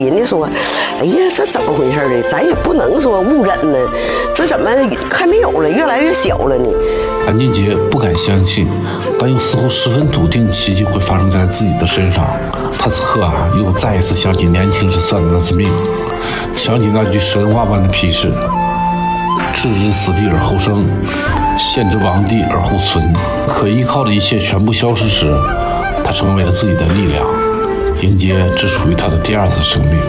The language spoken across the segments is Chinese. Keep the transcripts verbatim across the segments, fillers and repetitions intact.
人家说，哎呀，这怎么回事呢？咱也不能说误诊呢，这怎么还没有了，越来越小了呢？ 韩俊杰不敢相信，但又似乎十分笃定奇迹会发生在自己的身上。他此刻啊，又再一次想起年轻时算的那次命，想起那句神话般的批示：置之死地而后生，陷之亡地而后存。可依靠的一切全部消失时，他成为了自己的力量，迎接只属于他的第二次生命。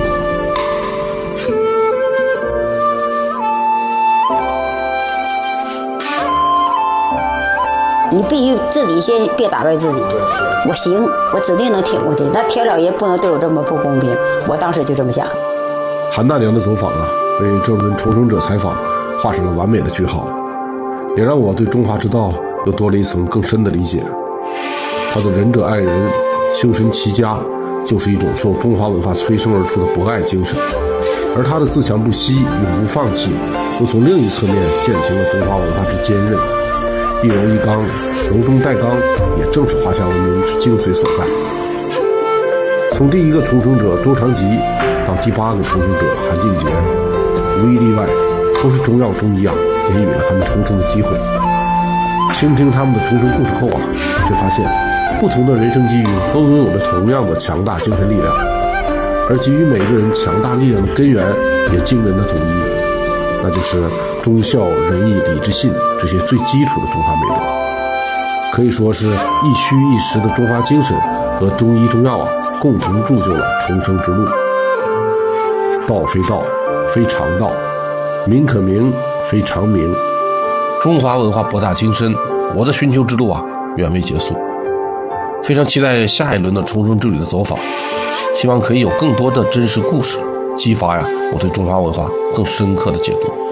你必须自己先别打败自己，我行，我指定能挺过去。那天老爷不能对我这么不公平，我当时就这么想。 韩大娘的走访啊，为这轮重生者采访画上了完美的句号，也让我对中华之道又多了一层更深的理解。他的仁者爱人、修身齐家，就是一种受中华文化催生而出的博爱精神，而他的自强不息、永不放弃，又从另一侧面践行了中华文化之坚韧。一柔一刚，柔中带刚，也正是华夏文明之精髓所在。从第一个重生者周长吉到第八个重生者韩俊杰，无一例外都是中药中医啊给予了他们重生的机会。倾听他们的重生故事后啊，却发现不同的人生际遇都拥有着同样的强大精神力量，而给予每个人强大力量的根源也惊人的统一，那就是忠孝仁义礼智信这些最基础的中华美德。可以说是一虚一实的中华精神和中医中药啊共同铸就了重生之路。道非道，非常道；名可名，非常名。 中华文化博大精深，我的寻求之路啊远未结束。非常期待下一轮的重生之旅的走访，希望可以有更多的真实故事，激发呀我对中华文化更深刻的解读。